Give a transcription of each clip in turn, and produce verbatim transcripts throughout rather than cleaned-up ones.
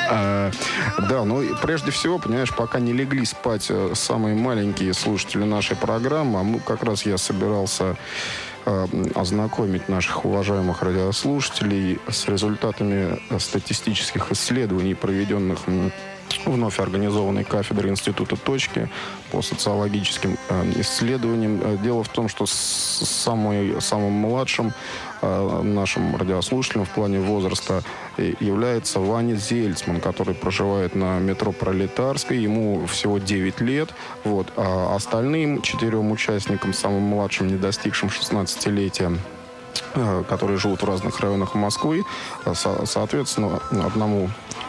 А, да, ну прежде всего, понимаешь, пока не легли спать самые маленькие слушатели нашей программы, а мы, как раз я собирался а, ознакомить наших уважаемых радиослушателей с результатами статистических исследований, проведенных вновь организованной кафедрой Института «Точки» по социологическим э, исследованиям. Дело в том, что с самой, самым младшим э, нашим радиослушателем в плане возраста является Ваня Зельцман, который проживает на метро Пролетарской. Ему всего девять лет. Вот. А остальным четырем участникам, самым младшим, не достигшим шестнадцатилетия, которые живут в разных районах Москвы, со- соответственно, одному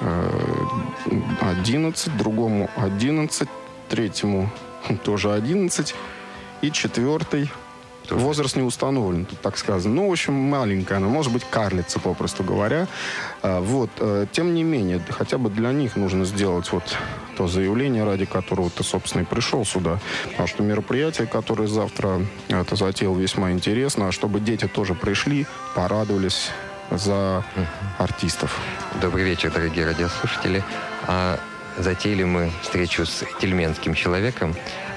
одиннадцать, другому одиннадцать, третьему тоже одиннадцать, и четвертый возраст не установлен, тут так сказано. Ну, в общем, маленькая она, может быть, карлица, попросту говоря. Вот. Тем не менее, хотя бы для них нужно сделать вот то заявление, ради которого ты, собственно, и пришел сюда. Потому что мероприятие, которое завтра это затеял, весьма интересно. А чтобы дети тоже пришли, порадовались за артистов. Добрый вечер, дорогие радиослушатели. А затеяли мы встречу с тельменским человеком.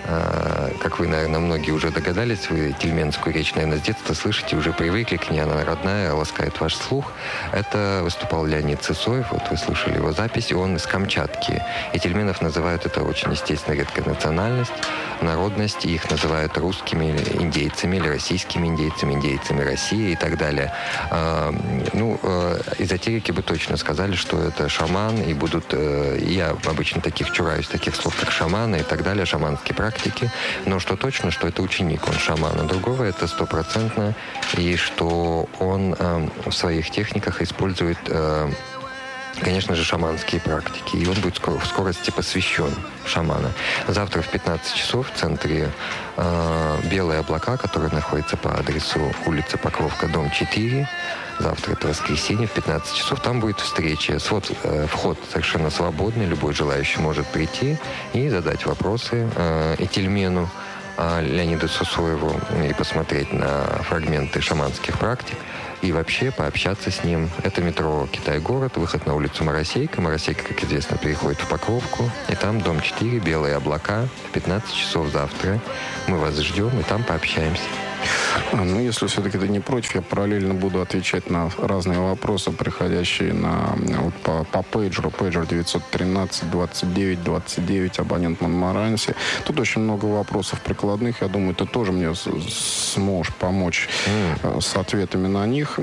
А, как вы, наверное, многие уже догадались, вы тельменскую речь, наверное, с детства слышите, уже привыкли к ней, она родная, ласкает ваш слух. Это выступал Леонид Сысоев, вот вы слышали его запись, он из Камчатки. И тельменов называют это очень, естественно, редкая национальность, народность, их называют русскими индейцами или российскими индейцами, индейцами России и так далее. А, ну, эзотерики бы точно сказали, что это шаман, и будут, я обычно таких чураюсь, таких слов, как шаманы и так далее, шаманские практики. Но что точно, что это ученик, он шамана. Другого это стопроцентно. И что он э, в своих техниках использует, э, конечно же, шаманские практики. И он будет скоро, в скорости посвящен шамана. Завтра в пятнадцать часов в центре э, «Белые облака», который находится по адресу улица Покровка, дом четыре. Завтра это воскресенье в пятнадцать часов. Там будет встреча. Свод, э, вход совершенно свободный. Любой желающий может прийти и задать вопросы э, Этельмену, э, Леониду Сысоеву, и посмотреть на фрагменты шаманских практик. И вообще пообщаться с ним. Это метро «Китай-город», выход на улицу Моросейка. Моросейка, как известно, переходит в Покровку. И там дом четыре, «Белые облака». В пятнадцать часов завтра. Мы вас ждем, и там пообщаемся. А, ну, если все-таки ты не против, я параллельно буду отвечать на разные вопросы, приходящие на, вот, по, по пейджеру. Пейджер девятьсот тринадцать двадцать девять двадцать девять, абонент Монмаранси. Тут очень много вопросов прикладных. Я думаю, ты тоже мне сможешь помочь mm. с ответами на них.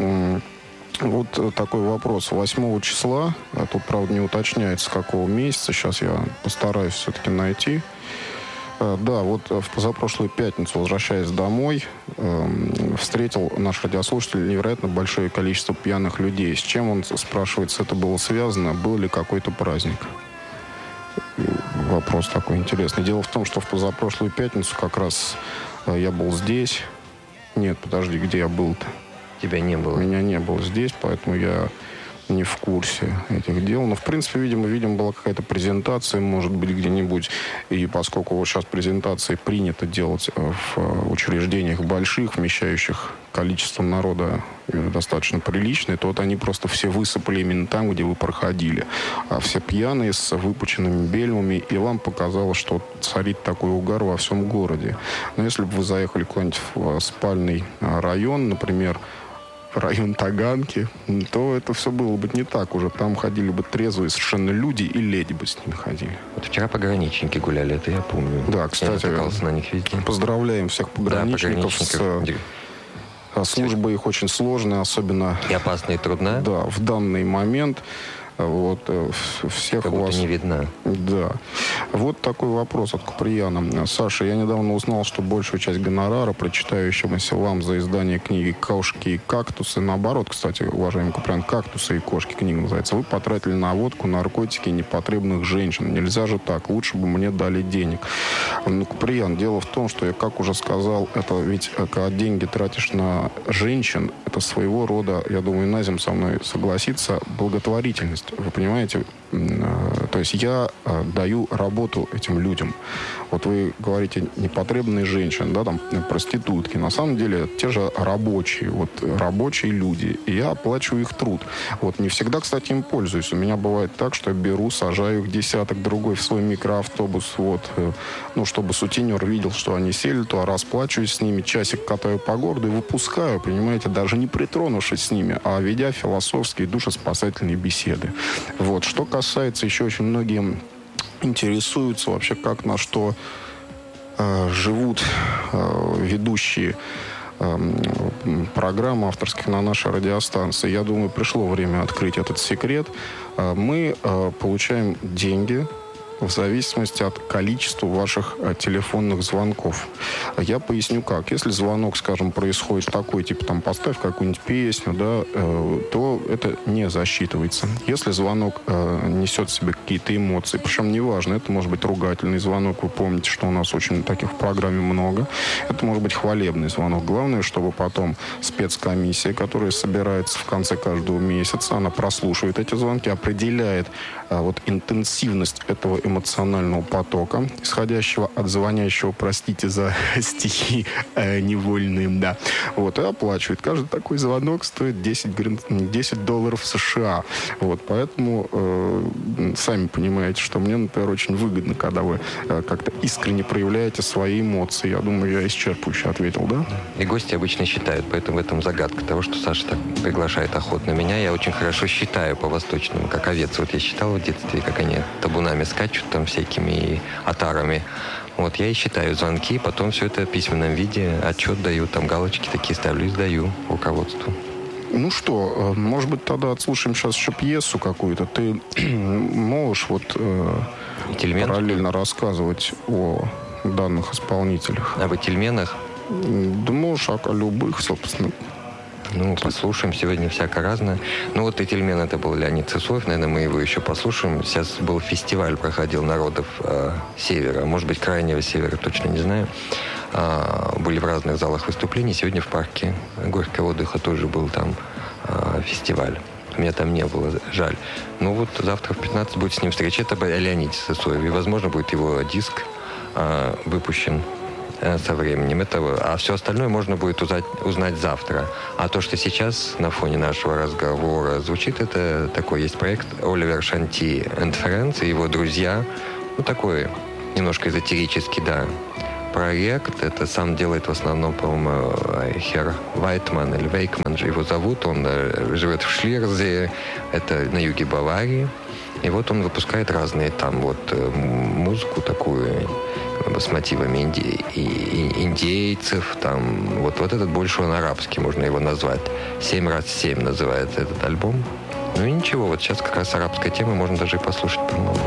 Вот такой вопрос. восьмого числа, а тут, правда, не уточняется, с какого месяца. Сейчас я постараюсь все-таки найти. Да, вот в позапрошлую пятницу, возвращаясь домой, э, встретил наш радиослушатель невероятно большое количество пьяных людей. С чем, он спрашивает, это было связано? Был ли какой-то праздник? Вопрос такой интересный. Дело в том, что в позапрошлую пятницу как раз э, я был здесь. Нет, подожди, где я был-то? Тебя не было. Меня не было здесь, поэтому я не в курсе этих дел. Но, в принципе, видимо, видимо, была какая-то презентация, может быть, где-нибудь. И поскольку вот сейчас презентации принято делать в учреждениях больших, вмещающих количество народа достаточно приличное, то вот они просто все высыпали именно там, где вы проходили. А все пьяные, с выпученными бельмами. И вам показалось, что царит такой угар во всем городе. Но если бы вы заехали куда-нибудь в спальный район, например, район Таганки, то это все было бы не так уже. Там ходили бы трезвые совершенно люди, и леди бы с ними ходили. Вот вчера пограничники гуляли, это я помню. Да, кстати, на них везде. Поздравляем всех пограничников, да, пограничников. с... Служба их очень сложная, особенно... И опасная, и трудная. Да, в данный момент. Вот, всех как у вас... не видно. Да. Вот такой вопрос от Куприяна. Саша, я недавно узнал, что большую часть гонорара, причитающегося вам за издание книги «Кошки и кактусы», наоборот, кстати, уважаемый Куприян, «Кактусы и кошки» книга называется, вы потратили на водку, наркотики и непотребных женщин. Нельзя же так, лучше бы мне дали денег. Ну, Куприян, дело в том, что я, как уже сказал, это ведь, когда деньги тратишь на женщин, это своего рода, я думаю, Назим со мной согласится, благотворительность. ценность, вы понимаете? То есть я даю работу этим людям. Вот вы говорите, непотребные женщины, да, там, проститутки. На самом деле, те же рабочие, вот, рабочие люди. И я оплачиваю их труд. Вот, не всегда, кстати, им пользуюсь. У меня бывает так, что я беру, сажаю их десяток другой в свой микроавтобус, вот, ну, чтобы сутенер видел, что они сели, то расплачиваюсь с ними, часик катаю по городу и выпускаю, понимаете, даже не притронувшись с ними, а ведя философские, душеспасательные беседы. Вот, что касается, еще очень многие интересуются вообще, как на что э, живут э, ведущие э, программ авторских на нашей радиостанции. Я думаю, пришло время открыть этот секрет. Э, мы э, получаем деньги в зависимости от количества ваших э, телефонных звонков. Я поясню как. Если звонок, скажем, происходит такой, типа там поставь какую-нибудь песню, да, э, то это не засчитывается. Если звонок э, несет в себе какие-то эмоции, причем неважно, это может быть ругательный звонок, вы помните, что у нас очень таких в программе много. Это может быть хвалебный звонок. Главное, чтобы потом спецкомиссия, которая собирается в конце каждого месяца, она прослушивает эти звонки, определяет э, вот интенсивность этого эмоционального потока, исходящего от звонящего, простите за стихи э, невольные, да. Вот, и оплачивает. Каждый такой звонок стоит десять долларов США. Вот, поэтому э, сами понимаете, что мне, например, очень выгодно, когда вы э, как-то искренне проявляете свои эмоции. Я думаю, я исчерпывающе ответил, да? И гости обычно считают, поэтому в этом загадка того, что Саша так приглашает охотно меня. Я очень хорошо считаю по-восточному, как овец. Вот я считал в детстве, как они табунами скачут там всякими отарами. Вот я и считаю звонки, потом все это в письменном виде, отчет даю, там галочки такие ставлю и сдаю руководству. Ну что, может быть, тогда отслушаем сейчас еще пьесу какую-то. Ты можешь вот э, параллельно рассказывать о данных исполнителях? Об этельменах? Да можешь о любых, собственно. Ну, послушаем. Сегодня всяко разное. Ну, вот Этельмен, это был Леонид Сысоев. Наверное, мы его еще послушаем. Сейчас был фестиваль, проходил народов э, Севера. Может быть, Крайнего Севера, точно не знаю. Э, были в разных залах выступлений. Сегодня в парке Горького отдыха тоже был там э, фестиваль. Меня там не было, жаль. Ну, вот завтра в пятнадцать будет с ним встреча. Это о Леониде Сысоеве. И, возможно, будет его диск э, выпущен со временем этого, а все остальное можно будет узнать, узнать завтра. А то, что сейчас на фоне нашего разговора звучит, это такой есть проект Оливер Шанти and Friends и его друзья. Ну, такой немножко эзотерический, да, проект. Это сам делает в основном, по-моему, Хер Вайтман или Вейкман же его зовут. Он живет в Шлирзе, это на юге Баварии. И вот он выпускает разные там вот музыку такую с мотивами инди... индейцев, там, вот, вот этот больше он арабский, можно его назвать. «Семь раз семь» называется этот альбом. Ну и ничего, вот сейчас как раз арабская тема, можно даже и послушать, по-моему.